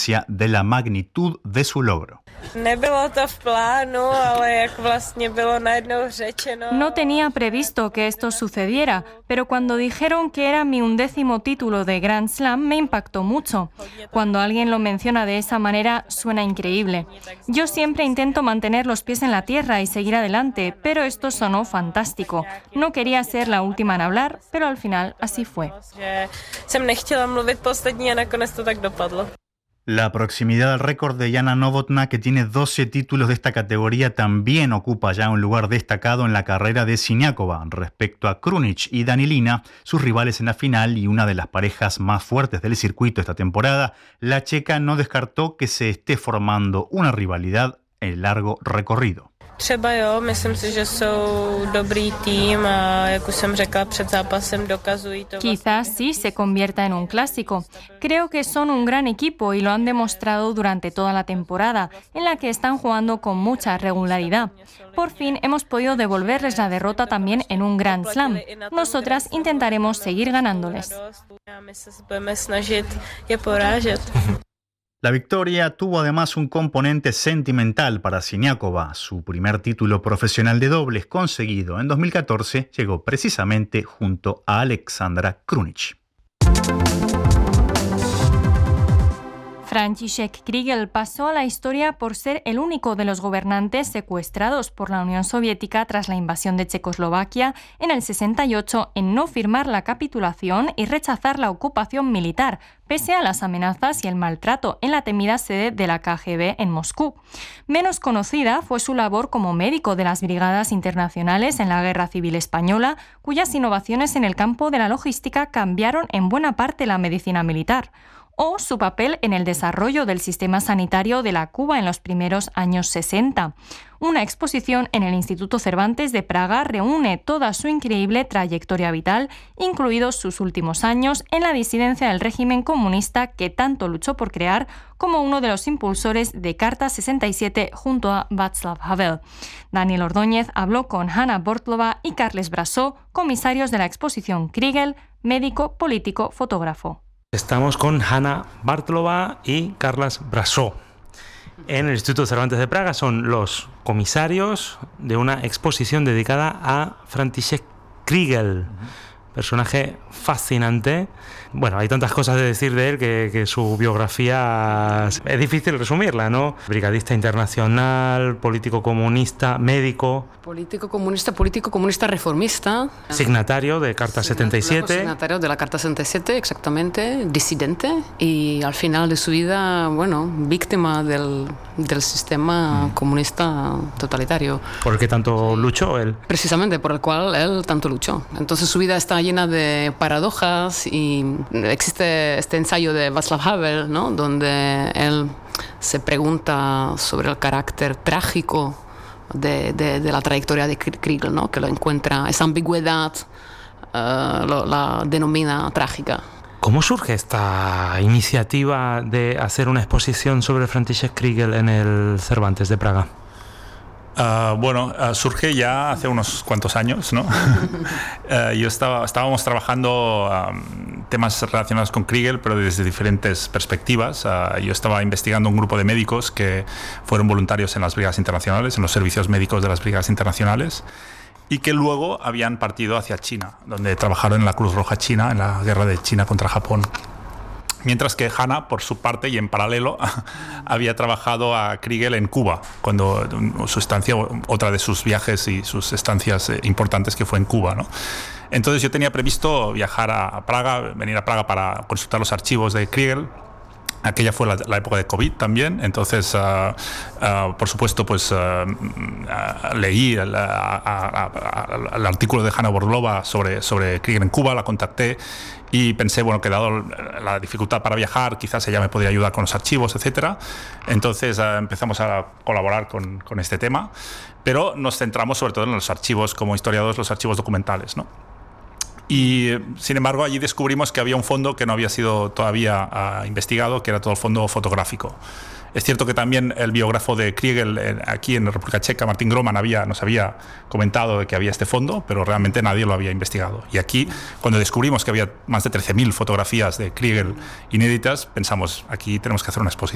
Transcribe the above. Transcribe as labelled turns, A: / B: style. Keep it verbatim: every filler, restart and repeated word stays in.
A: conciencia de la magnitud de su logro.
B: No tenía previsto que esto sucediera, pero cuando dijeron que era mi undécimo título de Grand Slam me impactó mucho. Cuando alguien lo menciona de esa manera suena increíble. Yo siempre intento mantener los pies en la tierra y seguir adelante, pero esto sonó fantástico. No quería ser la última en hablar, pero al final así fue.
A: La proximidad al récord de Jana Novotná, que tiene doce títulos de esta categoría, también ocupa ya un lugar destacado en la carrera de Siniakova. Respecto a Krunic y Danilina, sus rivales en la final y una de las parejas más fuertes del circuito esta temporada, la checa no descartó que se esté formando una rivalidad en largo recorrido.
C: Třeba jo, myslím si, že jsou dobrý tým a jak už jsem řekla před zápasem dokazují to.
B: Quizás sí se convierta en un clásico. Creo que son un gran equipo y lo han demostrado durante toda la temporada, en la que están jugando con mucha regularidad. Por fin hemos podido devolverles la derrota también en un Grand Slam. Nosotras intentaremos seguir ganándoles.
A: La victoria tuvo además un componente sentimental para Siniakova. Su primer título profesional de dobles conseguido en dos mil catorce llegó precisamente junto a Alexandra Krunic.
B: František Kriegel pasó a la historia por ser el único de los gobernantes secuestrados por la Unión Soviética tras la invasión de Checoslovaquia en el sesenta y ocho en no firmar la capitulación y rechazar la ocupación militar, pese a las amenazas y el maltrato en la temida sede de la K G B en Moscú. Menos conocida fue su labor como médico de las Brigadas Internacionales en la Guerra Civil Española, cuyas innovaciones en el campo de la logística cambiaron en buena parte la medicina militar, o su papel en el desarrollo del sistema sanitario de la Cuba en los primeros años sesenta. Una exposición en el Instituto Cervantes de Praga reúne toda su increíble trayectoria vital, incluidos sus últimos años en la disidencia del régimen comunista que tanto luchó por crear, como uno de los impulsores de Carta sesenta y siete junto a Václav Havel. Daniel Ordóñez habló con Hanna Bortlova y Carles Brasó, comisarios de la exposición Kriegel, médico, político, fotógrafo.
D: Estamos con Hanna Bartlova y Carles Brasó. En el Instituto Cervantes de Praga son los comisarios de una exposición dedicada a František Kriegel, personaje fascinante. Bueno, hay tantas cosas de decir de él que, que su biografía es difícil resumirla, ¿no? Brigadista internacional, político comunista, médico.
E: Político comunista, político comunista reformista.
D: Signatario de Carta setenta y siete.
E: Signatario de la Carta setenta y siete, exactamente, disidente. Y al final de su vida, bueno, víctima del, del sistema mm. comunista totalitario.
D: ¿Por el que tanto luchó él?
E: Precisamente, por el cual él tanto luchó. Entonces su vida está llena de paradojas y existe este ensayo de Václav Havel, ¿no? Donde él se pregunta sobre el carácter trágico de, de, de la trayectoria de Kriegel, ¿no? Que lo encuentra, esa ambigüedad uh, lo, la denomina trágica.
D: ¿Cómo surge esta iniciativa de hacer una exposición sobre František Kriegel en el Cervantes de Praga?
F: Uh, bueno, uh, surge ya hace unos cuantos años, ¿no? uh, yo estaba, estábamos trabajando um, temas relacionados con Kriegel, pero desde diferentes perspectivas. Uh, yo estaba investigando un grupo de médicos que fueron voluntarios en las Brigadas Internacionales, en los servicios médicos de las Brigadas Internacionales, y que luego habían partido hacia China, donde trabajaron en la Cruz Roja China, en la guerra de China contra Japón. Mientras que Hanna, por su parte y en paralelo, había trabajado a Kriegel en Cuba, cuando su estancia, otra de sus viajes y sus estancias importantes que fue en Cuba, ¿no? Entonces yo tenía previsto viajar a Praga, venir a Praga para consultar los archivos de Kriegel. Aquella fue la, la época de COVID también, entonces, uh, uh, por supuesto, pues uh, uh, leí el, uh, uh, uh, el artículo de Hanna Bortlova sobre, sobre Kriegel en Cuba, la contacté y pensé, bueno, que dado la dificultad para viajar, quizás ella me podría ayudar con los archivos, etcétera. Entonces uh, empezamos a colaborar con, con este tema, pero nos centramos sobre todo en los archivos, como historiadores, los archivos documentales, ¿no? Y, sin embargo, allí descubrimos que había un fondo que no había sido todavía uh, investigado, que era todo el fondo fotográfico. Es cierto que también el biógrafo de Kriegel eh, aquí en la República Checa, Martin Groman, había, nos había comentado de que había este fondo, pero realmente nadie lo había investigado. Y aquí, cuando descubrimos que había más de trece mil fotografías de Kriegel inéditas, pensamos, aquí tenemos que hacer una exposición.